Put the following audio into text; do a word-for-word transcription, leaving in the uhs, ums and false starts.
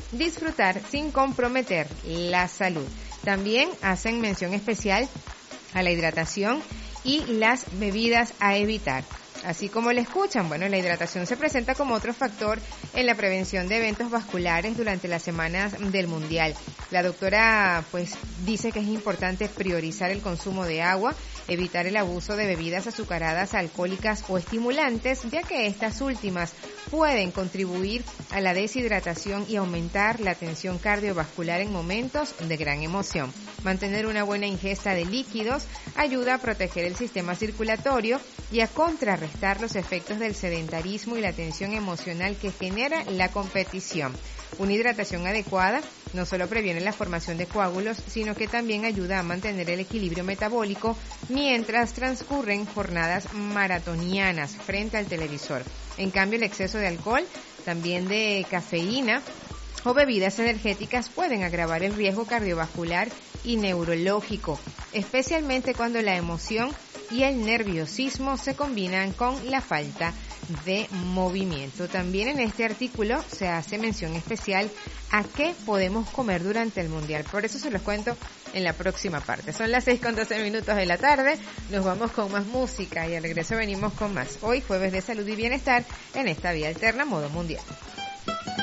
disfrutar sin comprometer la salud. También hacen mención especial a la hidratación y las bebidas a evitar. Así como le escuchan, bueno, la hidratación se presenta como otro factor en la prevención de eventos vasculares durante las semanas del Mundial. La doctora, pues, dice que es importante priorizar el consumo de agua, evitar el abuso de bebidas azucaradas, alcohólicas o estimulantes, ya que estas últimas pueden contribuir a la deshidratación y aumentar la tensión cardiovascular en momentos de gran emoción. Mantener una buena ingesta de líquidos ayuda a proteger el sistema circulatorio y a contrarrestar los efectos del sedentarismo y la tensión emocional que genera la competición. Una hidratación adecuada no solo previene la formación de coágulos, sino que también ayuda a mantener el equilibrio metabólico mientras transcurren jornadas maratonianas frente al televisor. En cambio, el exceso de alcohol, también de cafeína o bebidas energéticas pueden agravar el riesgo cardiovascular y neurológico, especialmente cuando la emoción y el nerviosismo se combinan con la falta de movimiento. También en este artículo se hace mención especial a qué podemos comer durante el Mundial. Por eso se los cuento en la próxima parte. Son las seis con doce minutos de la tarde. Nos vamos con más música y al regreso venimos con más. Hoy, jueves de salud y bienestar, en esta Vía Alterna Modo Mundial.